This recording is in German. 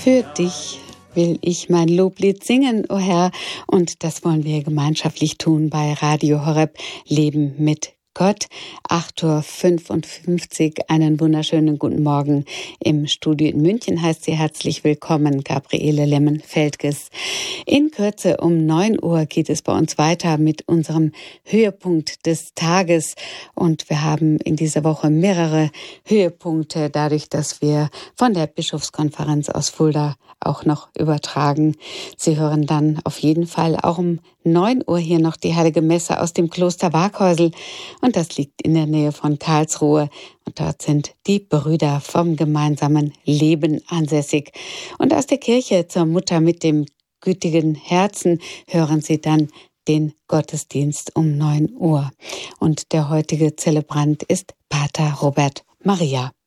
Für dich will ich mein Loblied singen, o Herr, und das wollen wir gemeinschaftlich tun bei Radio Horeb Leben mit Gott. 8:55 Uhr, einen wunderschönen guten Morgen. Im Studio in München heißt sie herzlich willkommen, Gabriele Lemmen-Feldges. In Kürze um 9 Uhr geht es bei uns weiter mit unserem Höhepunkt des Tages. Und wir haben in dieser Woche mehrere Höhepunkte, dadurch, dass wir von der Bischofskonferenz aus Fulda auch noch übertragen. Sie hören dann auf jeden Fall auch um 9 Uhr hier noch die Heilige Messe aus dem Kloster Waghäusel. Und das liegt in der Nähe von Karlsruhe. Und dort sind die Brüder vom gemeinsamen Leben ansässig. Und aus der Kirche zur Mutter mit dem gütigen Herzen hören Sie dann den Gottesdienst um 9 Uhr. Und der heutige Zelebrant ist Pater Robert Maria.